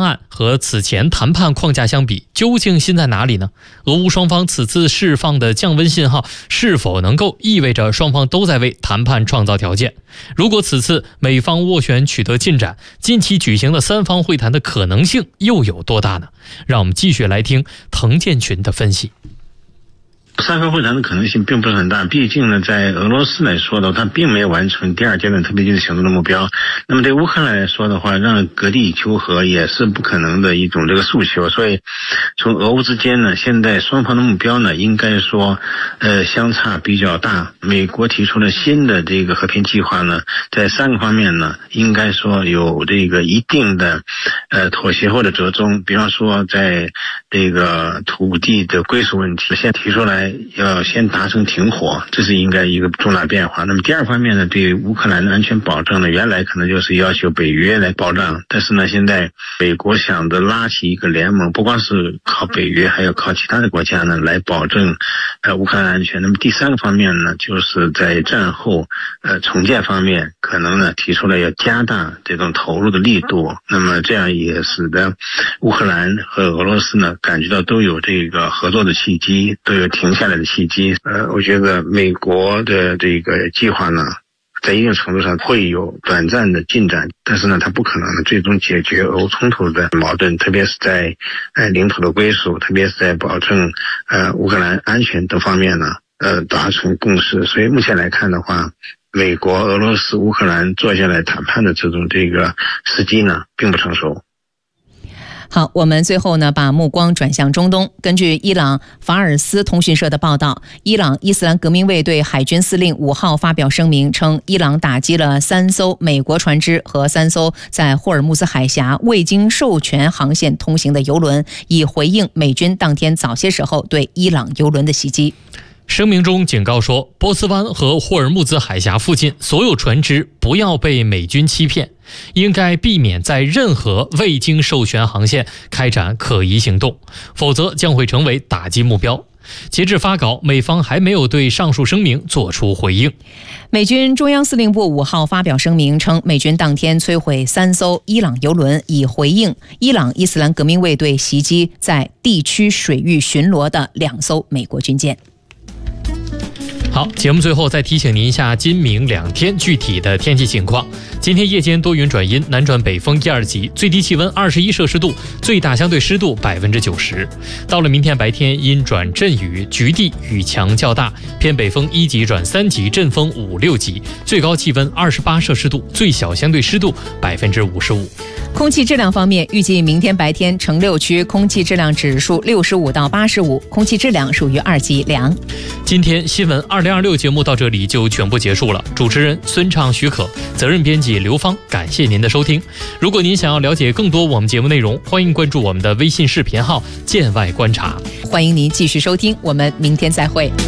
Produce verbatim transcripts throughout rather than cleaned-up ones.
案和此前谈判框架相比，究竟新在哪里呢？俄乌双方此次释放的降温信号，是否能够意味着双方都在为谈判创造条件？如果此次美方斡旋取得进展，近期举行的三方会谈的可能性又有多大呢？让我们继续来听滕建群的分析。 三方会谈的可能性并不是很大，毕竟呢，在俄罗斯来说的，它并没有完成第二阶段特别军事行动的目标。那么对乌克兰来说的话，让割地求和也是不可能的一种这个诉求。所以，从俄乌之间呢，现在双方的目标呢，应该说，呃，相差比较大。美国提出了新的这个和平计划呢，在三个方面呢，应该说有这个一定的，呃，妥协或者折中。比方说，在这个土地的归属问题，先提出来。要先达成停火，这是应该一个重大变化。那么第二方面呢，对乌克兰的安全保证呢，原来可能就是要求北约来保障，但是呢，现在美国想着拉起一个联盟，不光是靠北约，还要靠其他的国家呢来保证呃乌克兰安全。那么第三个方面呢，就是在战后呃重建方面，可能呢提出了要加大这种投入的力度。那么这样也使得乌克兰和俄罗斯呢感觉到都有这个合作的契机，都有停下来的契机。呃，我觉得美国的这个计划呢，在一定程度上会有短暂的进展，但是呢，它不可能最终解决俄乌冲突的矛盾，特别是在呃领土的归属，特别是在保证呃乌克兰安全等方面呢，呃达成共识。所以目前来看的话，美国、俄罗斯、乌克兰坐下来谈判的这种这个时机呢，并不成熟。 好，我们最后呢把目光转向中东。根据伊朗法尔斯通讯社的报道，伊朗伊斯兰革命卫队海军司令五号发表声明称，伊朗打击了三艘美国船只和三艘在霍尔木兹海峡未经授权航线通行的油轮，以回应美军当天早些时候对伊朗油轮的袭击。 声明中警告说，波斯湾和霍尔木兹海峡附近所有船只不要被美军欺骗，应该避免在任何未经授权航线开展可疑行动，否则将会成为打击目标。截至发稿，美方还没有对上述声明作出回应。 美军中央司令部五号发表声明称，美军当天摧毁三艘伊朗油轮，以回应伊朗伊斯兰革命卫队袭击在地区水域巡逻的两艘美国军舰。 好，节目最后再提醒您一下今明两天具体的天气情况。今天夜间多云转阴，南转北风一二级，最低气温二十一摄氏度，最大相对湿度百分之九十。到了明天白天，阴转阵雨，局地雨强较大，偏北风一级转三级，阵风五六级，最高气温二十八摄氏度，最小相对湿度百分之五十五。 空气质量方面，预计明天白天城六区空气质量指数六十五到八十五，空气质量属于二级良。 今天新闻二零二六节目到这里就全部结束了。主持人孙畅、许可，责任编辑刘芳，感谢您的收听。如果您想要了解更多我们节目内容，欢迎关注我们的微信视频号“见外观察”。 欢迎您继续收听，我们明天再会。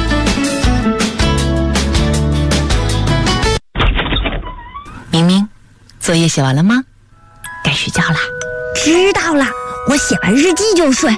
明明，作业写完了吗？该睡觉啦。 知道了，我写完日记就睡。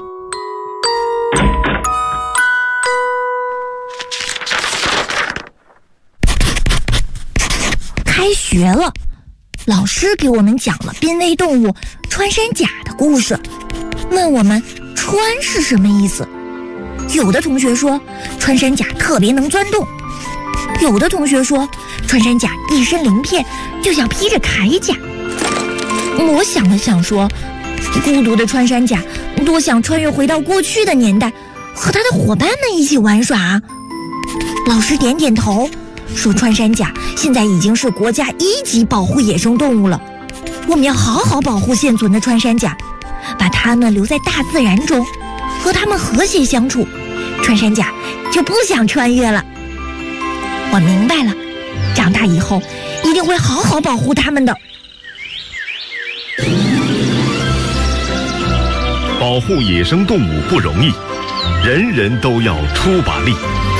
开学了，老师给我们讲了濒危动物穿山甲的故事，问我们穿是什么意思。有的同学说穿山甲特别能钻洞，有的同学说穿山甲一身鳞片，就像披着铠甲。我想了想说，孤独的穿山甲多想穿越回到过去的年代，和他的伙伴们一起玩耍。老师点点头说，穿山甲现在已经是国家一级保护野生动物了，我们要好好保护现存的穿山甲，把它们留在大自然中，和它们和谐相处，穿山甲就不想穿越了。我明白了，长大以后一定会好好保护它们的。 保护野生动物不容易，人人都要出把力。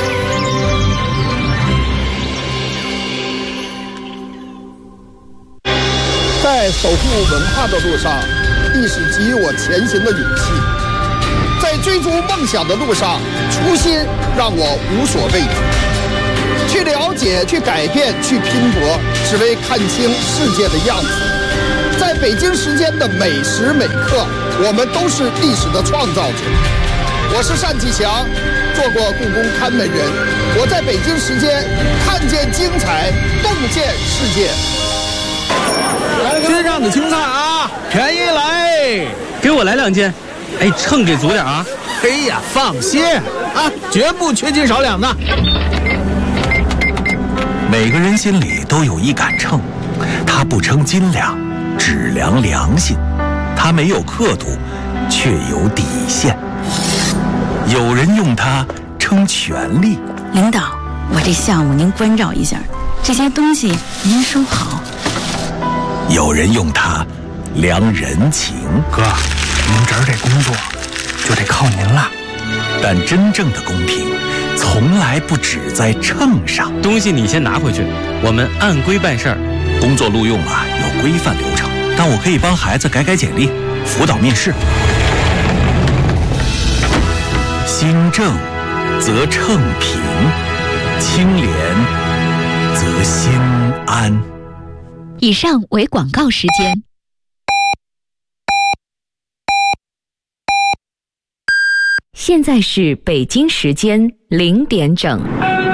在守护文化的路上，历史给予我前行的勇气；在追逐梦想的路上，初心让我无所畏惧。去了解，去改变，去拼搏，只为看清世界的样子。 在北京时间的每时每刻，我们都是历史的创造者。我是单霁翔，做过故宫看门人。我在北京时间看见精彩，洞见世界。 身上的青菜啊，便宜来， 给我来两斤。哎，秤给足点啊。 嘿呀，放心啊，绝不缺斤少两的。 每个人心里都有一杆秤，它不称斤两，只量良心。它没有刻度，却有底线。有人用它称权力。 领导，我这项目您关照一下，这些东西您收好。 有人用它量人情。 哥，您这儿这工作就得靠您了。 但真正的公平从来不只在秤上。 东西你先拿回去，我们按规办事儿。 工作录用啊有规范流程，但我可以帮孩子改改简历，辅导面试。心正则秤平，清廉则心安。 以上为广告时间。现在是北京时间零点整。